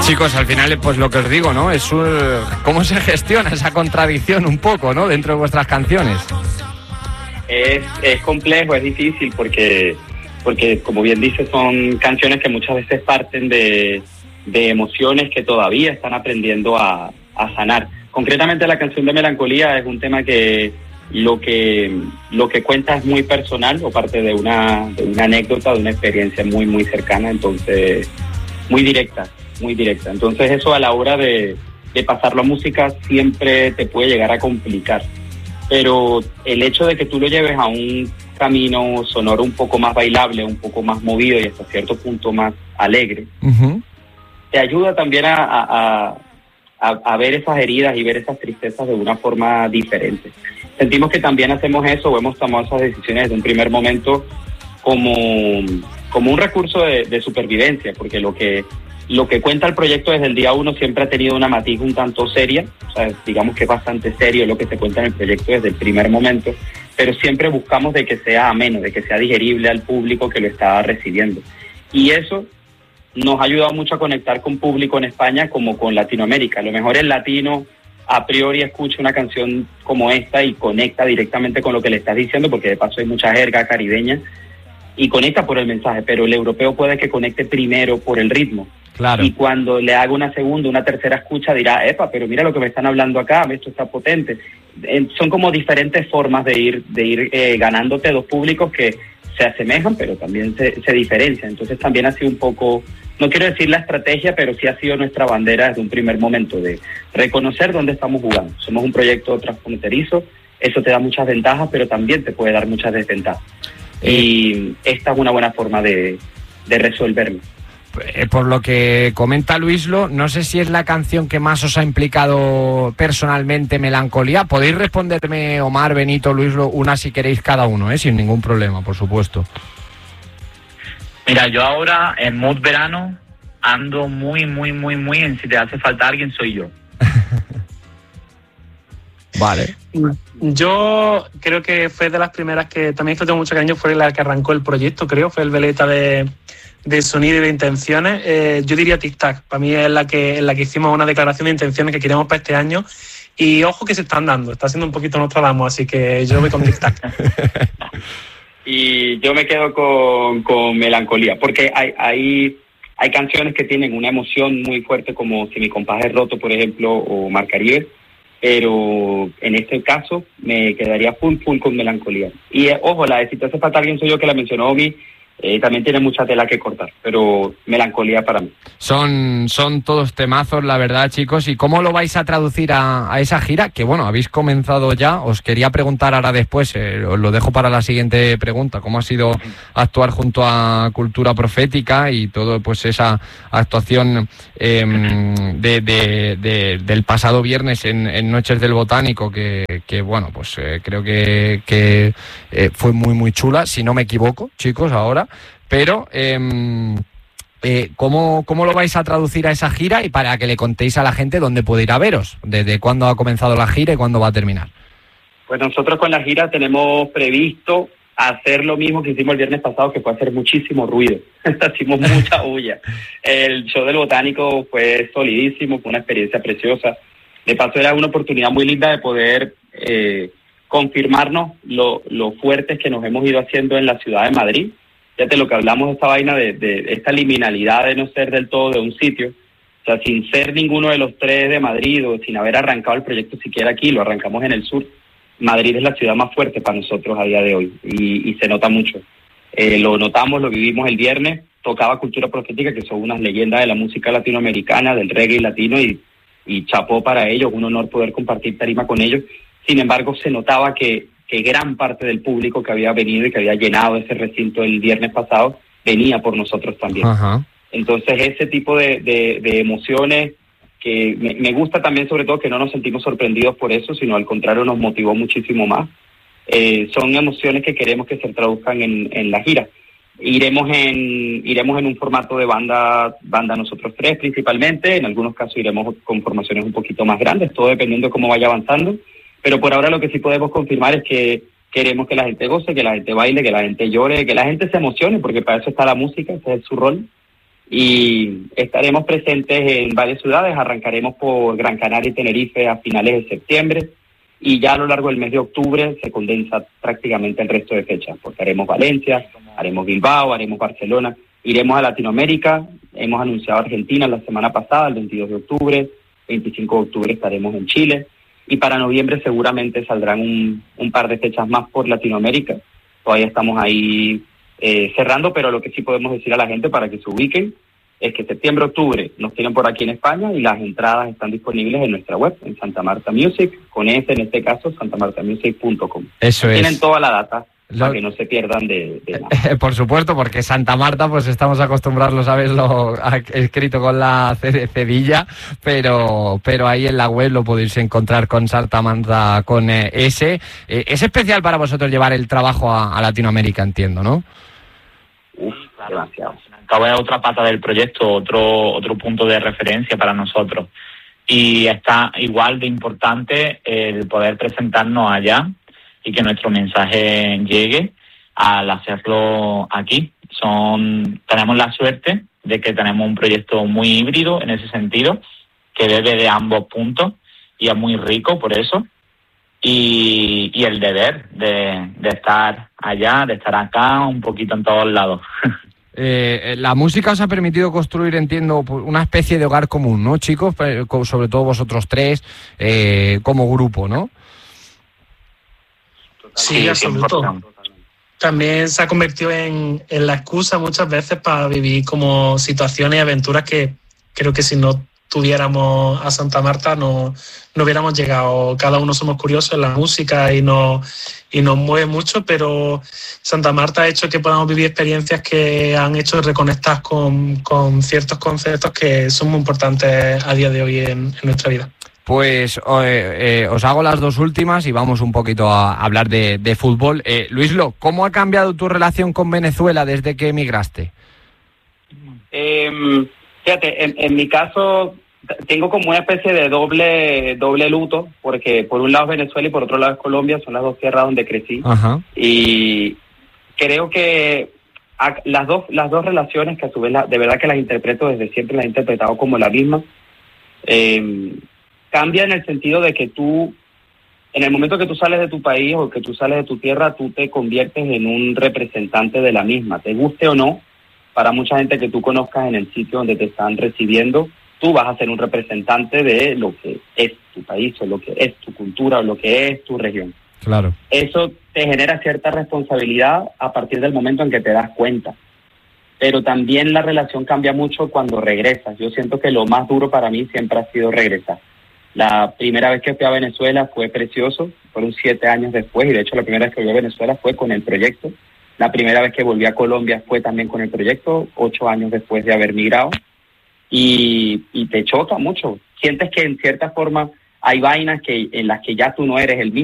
Chicos, al final, pues lo que os digo, ¿no? Es cómo se gestiona esa contradicción un poco, ¿no? Dentro de vuestras canciones. Es complejo, es difícil porque como bien dices, son canciones que muchas veces parten de emociones que todavía están aprendiendo a sanar. Concretamente la canción de Melancolía es un tema que lo que cuenta es muy personal o parte de una anécdota, de una experiencia muy, muy cercana, entonces muy directa. Entonces eso a la hora de pasarlo a música siempre te puede llegar a complicar. Pero el hecho de que tú lo lleves a un camino sonoro un poco más bailable, un poco más movido y hasta cierto punto más alegre, te ayuda también a ver esas heridas y ver esas tristezas de una forma diferente. Sentimos que también hacemos eso o hemos tomado esas decisiones desde un primer momento como un recurso de supervivencia, porque lo que cuenta el proyecto desde el día uno siempre ha tenido una matiz un tanto seria, o sea, digamos que es bastante serio lo que se cuenta en el proyecto desde el primer momento, pero siempre buscamos de que sea ameno, de que sea digerible al público que lo está recibiendo. Y eso nos ha ayudado mucho a conectar con público en España como con Latinoamérica. A lo mejor el latino a priori escucha una canción como esta y conecta directamente con lo que le estás diciendo, porque de paso hay mucha jerga caribeña, y conecta por el mensaje, pero el europeo puede que conecte primero por el ritmo. Claro. Y cuando le haga una segunda, una tercera escucha dirá, epa, pero mira lo que me están hablando acá, esto está potente. Son como diferentes formas de ir ganándote dos públicos que se asemejan, pero también se diferencian. Entonces también ha sido un poco, no quiero decir la estrategia, pero sí ha sido nuestra bandera desde un primer momento de reconocer dónde estamos jugando. Somos un proyecto transfronterizo, eso te da muchas ventajas, pero también te puede dar muchas desventajas. Y esta es una buena forma de resolverlo. Por lo que comenta Luislo, no sé si es la canción que más os ha implicado personalmente, Melancolía. Podéis responderme, Omar, Benito, Luislo, una si queréis cada uno, sin ningún problema, por supuesto. Mira, yo ahora en mood verano ando muy en Si te hace falta alguien soy yo. Vale. Yo creo que fue de las primeras que también tengo mucho cariño, fue la que arrancó el proyecto, creo, fue el veleta de sonido y de intenciones. Yo diría Tic Tac, para mí es la que hicimos una declaración de intenciones que queremos para este año, y ojo que se están dando, está siendo un poquito Nostradamus, así que yo voy con Tic Tac. Y yo me quedo con Melancolía, porque hay canciones que tienen una emoción muy fuerte, como Si mi compás es roto, por ejemplo, o Mar Caribe, pero en este caso me quedaría full con Melancolía. Y ojo, la de Si te hace falta alguien soy yo, que la mencionó Omi, también tiene mucha tela que cortar, pero Melancolía para mí. Son todos temazos, la verdad, chicos. ¿Y cómo lo vais a traducir a esa gira? Que bueno, habéis comenzado ya. Os quería preguntar ahora después, os lo dejo para la siguiente pregunta, ¿cómo ha sido actuar junto a Cultura Profética y todo, pues esa actuación del pasado viernes en Noches del Botánico, que bueno, pues creo que fue muy chula, si no me equivoco, chicos, ahora. Pero ¿cómo lo vais a traducir a esa gira, y para que le contéis a la gente dónde puede ir a veros? ¿Desde cuándo ha comenzado la gira y cuándo va a terminar? Pues nosotros con la gira tenemos previsto hacer lo mismo que hicimos el viernes pasado, que fue hacer muchísimo ruido. Hicimos mucha bulla. El show del Botánico fue solidísimo, fue una experiencia preciosa. De paso era una oportunidad muy linda de poder confirmarnos lo fuertes que nos hemos ido haciendo en la ciudad de Madrid. Fíjate lo que hablamos de esta vaina de esta liminalidad de no ser del todo de un sitio. O sea, sin ser ninguno de los tres de Madrid o sin haber arrancado el proyecto siquiera aquí, lo arrancamos en el sur. Madrid es la ciudad más fuerte para nosotros a día de hoy y se nota mucho. Lo notamos, lo vivimos el viernes. Tocaba Cultura Profética, que son unas leyendas de la música latinoamericana, del reggae latino, y chapó para ellos, un honor poder compartir tarima con ellos. Sin embargo, se notaba que gran parte del público que había venido y que había llenado ese recinto el viernes pasado venía por nosotros también. Ajá. Entonces ese tipo de emociones que me gusta también, sobre todo, que no nos sentimos sorprendidos por eso, sino al contrario nos motivó muchísimo más. Son emociones que queremos que se traduzcan en la gira. Iremos en un formato de banda nosotros tres principalmente, en algunos casos iremos con formaciones un poquito más grandes, todo dependiendo de cómo vaya avanzando. Pero por ahora lo que sí podemos confirmar es que queremos que la gente goce, que la gente baile, que la gente llore, que la gente se emocione, porque para eso está la música, ese es su rol. y estaremos presentes en varias ciudades. Arrancaremos por Gran Canaria y Tenerife a finales de septiembre, y ya a lo largo del mes de octubre se condensa prácticamente el resto de fechas, porque haremos Valencia, haremos Bilbao, haremos Barcelona, iremos a Latinoamérica. Hemos anunciado Argentina la semana pasada, el 22 de octubre, 25 de octubre estaremos en Chile, y para noviembre seguramente saldrán un par de fechas más por Latinoamérica. Todavía estamos ahí cerrando, pero lo que sí podemos decir a la gente para que se ubiquen es que septiembre-octubre nos tienen por aquí en España, y las entradas están disponibles en nuestra web, en Santa Marta Music, con en este caso, santamartamusic.com. Eso es. Tienen toda la data para que no se pierdan de nada. Por supuesto, porque Santa Marta, pues estamos acostumbrados a verlo escrito con la cedilla, pero ahí en la web lo podéis encontrar con Santa Marta con S. Es especial para vosotros llevar el trabajo a Latinoamérica, entiendo, ¿no? Demasiado. Acabo de otra pata del proyecto, otro punto de referencia para nosotros. Y está igual de importante el poder presentarnos allá y que nuestro mensaje llegue al hacerlo aquí. Tenemos la suerte de que tenemos un proyecto muy híbrido en ese sentido, que bebe de ambos puntos y es muy rico por eso. Y el deber de estar allá, de estar acá, un poquito en todos lados. La música os ha permitido construir, entiendo, una especie de hogar común, ¿no, chicos? Sobre todo vosotros tres, como grupo, ¿no? Sí, absoluto. También se ha convertido en la excusa muchas veces para vivir como situaciones y aventuras que creo que si no tuviéramos a Santa Marta no hubiéramos llegado. Cada uno somos curiosos en la música y nos mueve mucho, pero Santa Marta ha hecho que podamos vivir experiencias que han hecho reconectar con ciertos conceptos que son muy importantes a día de hoy en nuestra vida. Pues os hago las dos últimas y vamos un poquito a hablar de fútbol. Luislo, ¿cómo ha cambiado tu relación con Venezuela desde que emigraste? Fíjate, en mi caso tengo como una especie de doble luto, porque por un lado es Venezuela y por otro lado es Colombia, son las dos tierras donde crecí. Ajá. Y creo que las dos relaciones, que a su vez de verdad que las interpreto desde siempre, las he interpretado como la misma, cambia en el sentido de que tú, en el momento que tú sales de tu país o que tú sales de tu tierra, tú te conviertes en un representante de la misma, te guste o no. Para mucha gente que tú conozcas en el sitio donde te están recibiendo, tú vas a ser un representante de lo que es tu país, o lo que es tu cultura, o lo que es tu región. Claro. Eso te genera cierta responsabilidad a partir del momento en que te das cuenta. Pero también la relación cambia mucho cuando regresas. Yo siento que lo más duro para mí siempre ha sido regresar. La primera vez que fui a Venezuela fue precioso, fueron 7 años después, y de hecho la primera vez que volví a Venezuela fue con el proyecto. La primera vez que volví a Colombia fue también con el proyecto, 8 años después de haber migrado, y te choca mucho. Sientes que en cierta forma hay vainas en las que ya tú no eres el mismo.